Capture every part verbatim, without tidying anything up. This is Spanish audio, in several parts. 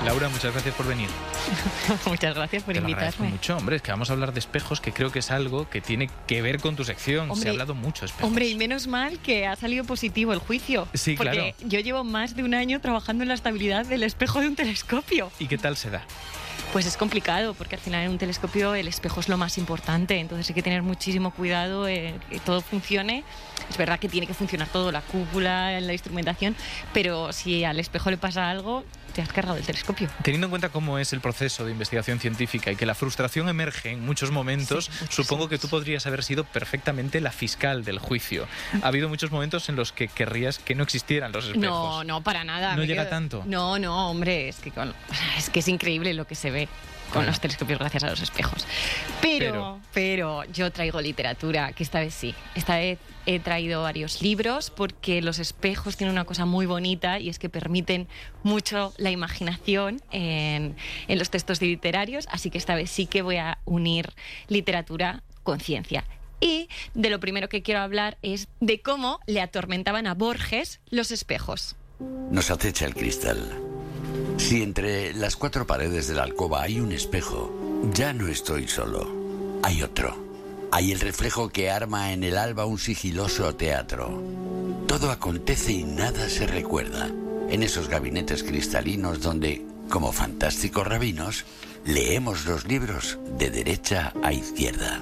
Laura, muchas gracias por venir. Muchas gracias por Te lo invitarme. agradezco mucho, hombre, es que vamos a hablar de espejos, que creo que es algo que tiene que ver con tu sección. Hombre, Se ha hablado mucho de espejos. Hombre, y menos mal que ha salido positivo el juicio. Sí, porque claro. yo llevo más de un año trabajando en la estabilidad del espejo de un telescopio. ¿Y qué tal se da? Pues es complicado, porque al final en un telescopio el espejo es lo más importante, entonces hay que tener muchísimo cuidado en que todo funcione. Es verdad que tiene que funcionar todo, la cúpula, la instrumentación, pero si al espejo le pasa algo, te has cargado el telescopio. Teniendo en cuenta cómo es el proceso de investigación científica y que la frustración emerge en muchos momentos, Sí, supongo que tú podrías haber sido perfectamente la fiscal del juicio. Ha habido muchos momentos en los que querrías que no existieran los espejos. No, no, para nada. ¿No Me llega quedo- tanto? No, no, hombre, es que, con- es que es increíble lo que se ve con Claro. los telescopios gracias a los espejos. Pero, pero, yo traigo literatura, que esta vez sí. Esta vez he traído varios libros porque los espejos tienen una cosa muy bonita y es que permiten mucho la imaginación en, en los textos literarios, así que esta vez sí que voy a unir literatura con ciencia. Y de lo primero que quiero hablar es de cómo le atormentaban a Borges los espejos. Nos acecha el cristal. Si entre las cuatro paredes de la alcoba hay un espejo, ya no estoy solo. Hay otro. Hay el reflejo que arma en el alba un sigiloso teatro. Todo acontece y nada se recuerda. En esos gabinetes cristalinos donde, como fantásticos rabinos, leemos los libros de derecha a izquierda.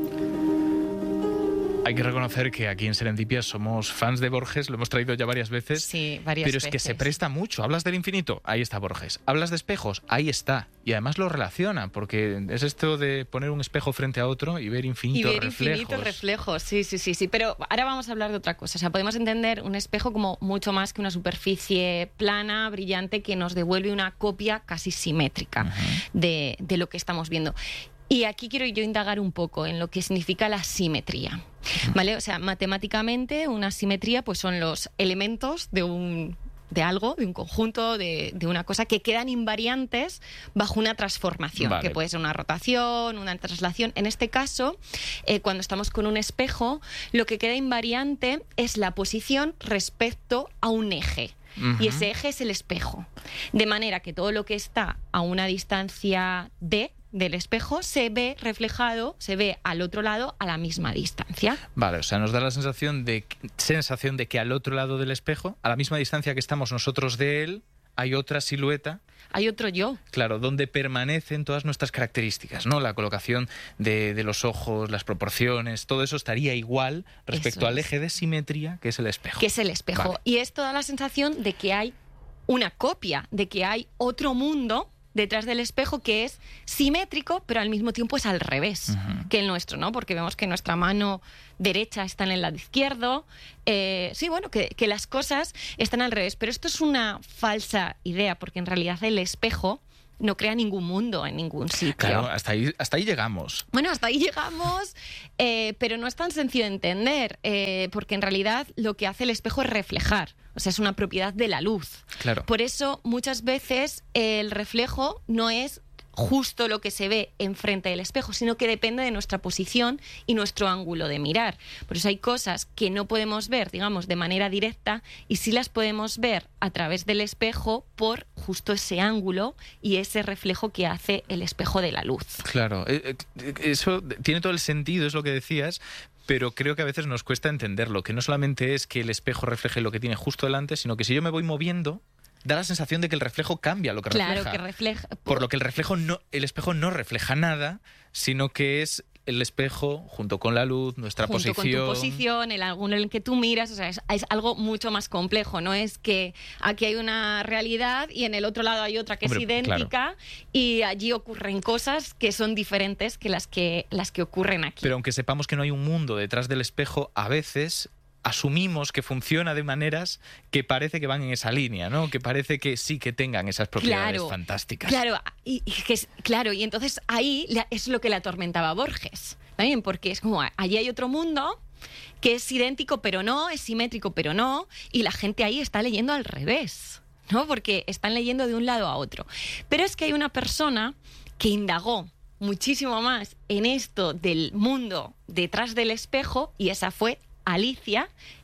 Hay que reconocer que aquí en Serendipia somos fans de Borges, lo hemos traído ya varias veces. Sí, varias Pero es veces. que se presta mucho. Hablas del infinito, ahí está Borges. Hablas de espejos, ahí está. Y además lo relaciona, porque es esto de poner un espejo frente a otro y ver Y infinitos ver reflejos. infinitos reflejos, sí, sí, sí, sí. Pero ahora vamos a hablar de otra cosa. O sea, podemos entender un espejo como mucho más que una superficie plana, brillante, que nos devuelve una copia casi simétrica Ujú. de, de lo que estamos viendo. Y aquí quiero yo indagar un poco en lo que significa la simetría, ¿vale? O sea, matemáticamente una simetría pues son los elementos de un de algo, de un conjunto, de, de una cosa que quedan invariantes bajo una transformación, Vale. que puede ser una rotación, una traslación. En este caso, eh, cuando estamos con un espejo, lo que queda invariante es la posición respecto a un eje. Ujú. Y ese eje es el espejo. De manera que todo lo que está a una distancia d del espejo se ve reflejado, se ve al otro lado a la misma distancia. Vale, o sea, nos da la sensación de, sensación de que al otro lado del espejo, a la misma distancia que estamos nosotros de él, hay otra silueta, Hay otro yo. claro, donde permanecen todas nuestras características, ¿no? La colocación de, de los ojos, las proporciones, todo eso estaría igual respecto Eso al es. eje de simetría que es el espejo. Que es el espejo. Vale. Y esto da la sensación de que hay una copia, de que hay otro mundo detrás del espejo que es simétrico, pero al mismo tiempo es al revés Ujú. que el nuestro, ¿no? Porque vemos que nuestra mano derecha está en el lado izquierdo. Eh, sí, bueno, que, que las cosas están al revés. Pero esto es una falsa idea, porque en realidad el espejo no crea ningún mundo en ningún sitio. Claro, hasta ahí, hasta ahí llegamos. Bueno, hasta ahí llegamos, eh, pero no es tan sencillo de entender, eh, porque en realidad lo que hace el espejo es reflejar, o sea, es una propiedad de la luz. Claro. Por eso muchas veces el reflejo no es justo lo que se ve enfrente del espejo, sino que depende de nuestra posición y nuestro ángulo de mirar. Por eso hay cosas que no podemos ver, digamos, de manera directa y sí las podemos ver a través del espejo por justo ese ángulo y ese reflejo que hace el espejo de la luz. Claro, eh, eh, eso tiene todo el sentido, es lo que decías, pero creo que a veces nos cuesta entenderlo, que no solamente es que el espejo refleje lo que tiene justo delante, sino que si yo me voy moviendo, da la sensación de que el reflejo cambia lo que Claro, refleja. que refleja. Por lo que el reflejo no, el espejo no refleja nada, sino que es el espejo junto con la luz, nuestra junto posición. con tu posición, el ángulo en el que tú miras, o sea, es, es algo mucho más complejo, no es que aquí hay una realidad y en el otro lado hay otra que Hombre, es idéntica y allí ocurren cosas que son diferentes que las que las que ocurren aquí. Pero aunque sepamos que no hay un mundo detrás del espejo, a veces asumimos que funciona de maneras que parece que van en esa línea, ¿no? Que parece que sí que tengan esas propiedades Claro, fantásticas. Claro, y, y que es- claro, y entonces ahí le- es lo que le atormentaba a Borges, también, porque es como, allí hay otro mundo que es idéntico pero no, es simétrico pero no, y la gente ahí está leyendo al revés, ¿no? Porque están leyendo de un lado a otro. Pero es que hay una persona que indagó muchísimo más en esto del mundo detrás del espejo, y esa fue Alicia,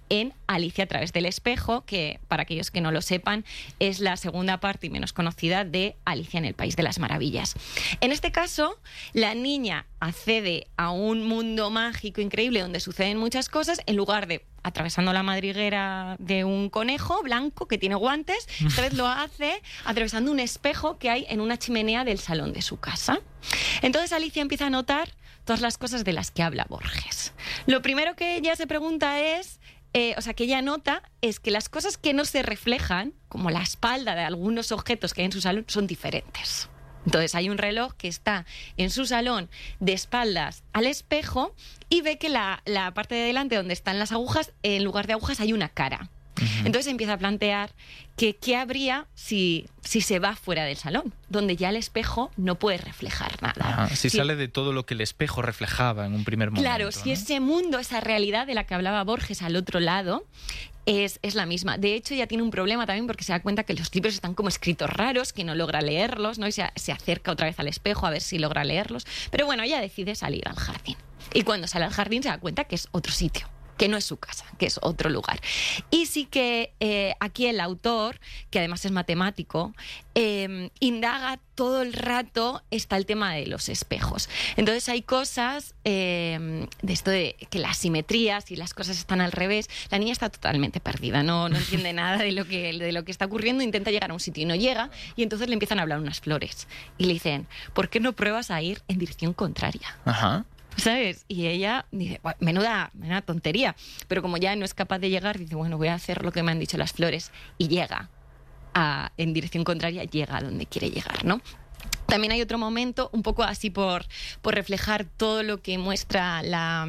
en Alicia a través del espejo, que para aquellos que no lo sepan es la segunda parte y menos conocida de Alicia en el País de las Maravillas. En este caso, la niña accede a un mundo mágico increíble donde suceden muchas cosas, en lugar de atravesando la madriguera de un conejo blanco que tiene guantes, esta vez lo hace atravesando un espejo que hay en una chimenea del salón de su casa. Entonces Alicia empieza a notar todas las cosas de las que habla Borges. Lo primero que ella se pregunta es, eh, o sea, que ella nota es que las cosas que no se reflejan, como la espalda de algunos objetos que hay en su salón, son diferentes. Entonces hay un reloj que está en su salón de espaldas al espejo y ve que la, la parte de delante donde están las agujas, en lugar de agujas hay una cara. Uh-huh. Entonces empieza a plantear que qué habría si, si se va fuera del salón, donde ya el espejo no puede reflejar nada. Ajá, si si sale de todo lo que el espejo reflejaba en un primer momento. Claro, si ¿no? ese mundo, esa realidad de la que hablaba Borges al otro lado, Es, es la misma. De hecho, ella tiene un problema también porque se da cuenta que los libros están como escritos raros, que no logra leerlos, ¿no? Y se, se acerca otra vez al espejo a ver si logra leerlos. Pero bueno, ella decide salir al jardín. Y cuando sale al jardín se da cuenta que es otro sitio, que no es su casa, que es otro lugar. Y sí que eh, aquí el autor, que además es matemático, eh, indaga todo el rato, está el tema de los espejos. Entonces hay cosas eh, de esto de que las simetrías y las cosas están al revés. La niña está totalmente perdida, no, no entiende nada de lo, que, de lo que está ocurriendo, intenta llegar a un sitio y no llega, y entonces le empiezan a hablar unas flores. Y le dicen, ¿por qué no pruebas a ir en dirección contraria? Ajá. ¿Sabes? Y ella dice, bueno, menuda, menuda tontería. Pero como ya no es capaz de llegar, dice, bueno, voy a hacer lo que me han dicho las flores. Y llega a, en dirección contraria, llega a donde quiere llegar, ¿no? También hay otro momento, un poco así por, por reflejar todo lo que muestra la,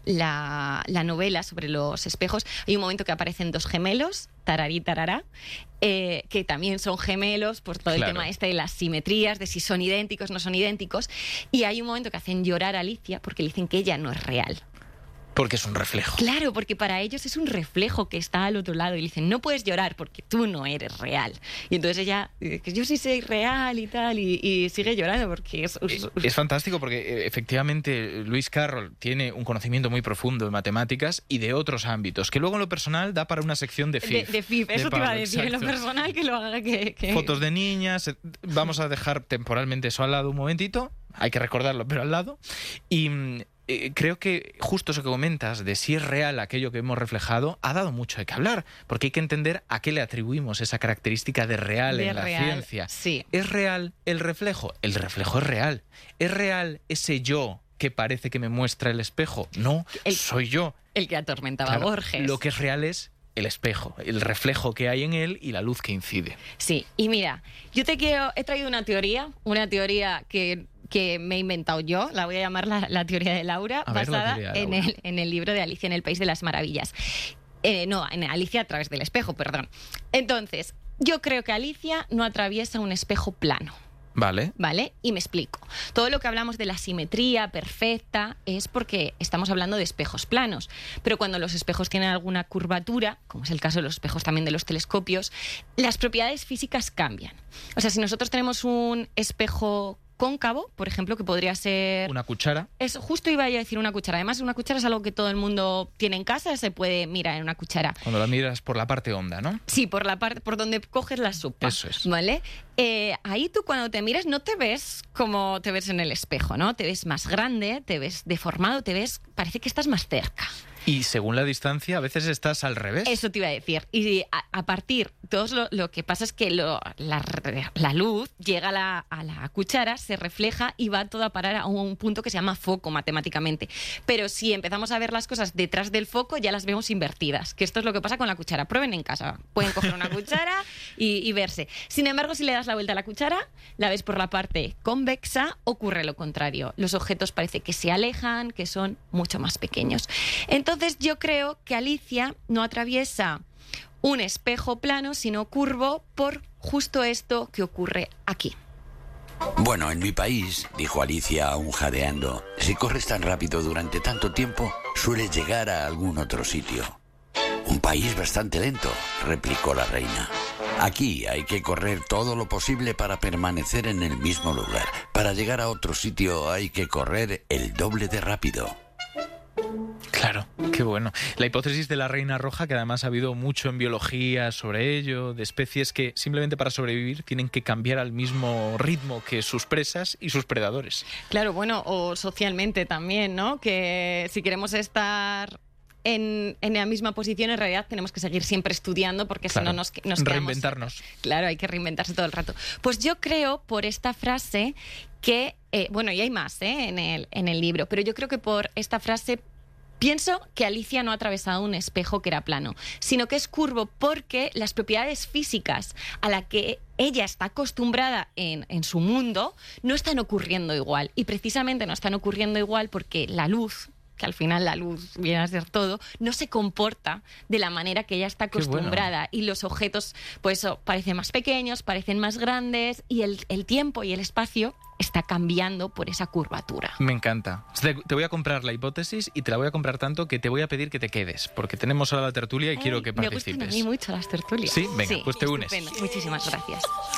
la, la novela sobre los espejos. Hay un momento que aparecen dos gemelos, tararí, tarará, eh, que también son gemelos por todo Claro. el tema este de las simetrías, de si son idénticos, no son idénticos. Y hay un momento que hacen llorar a Alicia porque le dicen que ella no es real. Porque es un reflejo. Claro, porque para ellos es un reflejo que está al otro lado y le dicen, no puedes llorar porque tú no eres real. Y entonces ella dice que yo sí soy real y tal, y, y sigue llorando porque es... Es, es fantástico porque eh, efectivamente Lewis Carroll tiene un conocimiento muy profundo de matemáticas y de otros ámbitos, que luego en lo personal da para una sección de F I F. De, de F I F, eso de te iba a Pablo, decir, en lo exacto. personal que lo haga que... que... Fotos de niñas, eh, vamos a dejar temporalmente eso al lado un momentito, hay que recordarlo, pero al lado. Y mm, eh, creo que justo eso que comentas de si es real aquello que hemos reflejado ha dado mucho de qué hablar, porque hay que entender a qué le atribuimos esa característica de real De en la real, ciencia. sí. ¿Es real el reflejo? El reflejo es real. ¿Es real ese yo que parece que me muestra el espejo? No, El- soy yo. El que atormentaba Claro, a Borges. Lo que es real es el espejo, el reflejo que hay en él y la luz que incide. Sí, y mira, yo te quiero, he traído una teoría, una teoría que, que me he inventado yo, la voy a llamar la, la teoría de Laura, A ver, la basada teoría de en Laura. el, en el libro de Alicia en el País de las Maravillas. Eh, no, en Alicia a través del espejo, perdón. Entonces, yo creo que Alicia no atraviesa un espejo plano. Vale. ¿Vale? Y me explico. Todo lo que hablamos de la simetría perfecta es porque estamos hablando de espejos planos. Pero cuando los espejos tienen alguna curvatura, como es el caso de los espejos también de los telescopios, las propiedades físicas cambian. O sea, si nosotros tenemos un espejo cóncavo, por ejemplo, que podría ser... Una cuchara. Eso, justo iba a decir una cuchara. Además, una cuchara es algo que todo el mundo tiene en casa, se puede mirar en una cuchara. Cuando la miras por la parte honda, ¿no? Sí, por la parte por donde coges la sopa. Eso es. ¿Vale? Eh, ahí tú cuando te miras no te ves como te ves en el espejo, ¿no? Te ves más grande, te ves deformado, te ves... Parece que estás más cerca. Y según la distancia, a veces estás al revés. Eso te iba a decir. Y a, a partir, todo lo, lo que pasa es que lo- la, la luz llega a la, a la cuchara, se refleja y va todo a parar a un punto que se llama foco matemáticamente. Pero si empezamos a ver las cosas detrás del foco, ya las vemos invertidas. Que esto es lo que pasa con la cuchara. Prueben en casa. Pueden coger una cuchara y, y verse. Sin embargo, si le das la vuelta a la cuchara, la ves por la parte convexa, ocurre lo contrario. Los objetos parece que se alejan, que son mucho más pequeños. Entonces, yo creo que Alicia no atraviesa un espejo plano, sino curvo por justo esto que ocurre aquí. Bueno, en mi país, dijo Alicia aún jadeando, si corres tan rápido durante tanto tiempo, sueles llegar a algún otro sitio. Un país bastante lento, replicó la reina. Aquí hay que correr todo lo posible para permanecer en el mismo lugar. Para llegar a otro sitio hay que correr el doble de rápido. Claro, Qué bueno. La hipótesis de la reina roja, que además ha habido mucho en biología sobre ello, de especies que simplemente para sobrevivir tienen que cambiar al mismo ritmo que sus presas y sus predadores. Claro, bueno, o socialmente también, ¿no? Que si queremos estar en, en la misma posición, en realidad tenemos que seguir siempre estudiando, porque Claro. si no nos, nos quedamos... Reinventarnos. Claro, hay que reinventarse todo el rato. Pues yo creo, por esta frase, que... Eh, bueno, y hay más ¿eh? en, el, en el libro, pero yo creo que por esta frase pienso que Alicia no ha atravesado un espejo que era plano, sino que es curvo porque las propiedades físicas a las que ella está acostumbrada en, en su mundo no están ocurriendo igual. Y precisamente no están ocurriendo igual porque la luz, que al final la luz viene a ser todo, no se comporta de la manera que ella está acostumbrada. Bueno. Y los objetos, pues eso, parecen más pequeños, parecen más grandes, y el, el tiempo y el espacio está cambiando por esa curvatura. Me encanta. Te, te voy a comprar la hipótesis y te la voy a comprar tanto que te voy a pedir que te quedes, porque tenemos ahora la tertulia y Ay, quiero que participes. Me gustan a mí mucho las tertulias. Sí, venga, sí, pues te unes. Estupendo. Muchísimas gracias.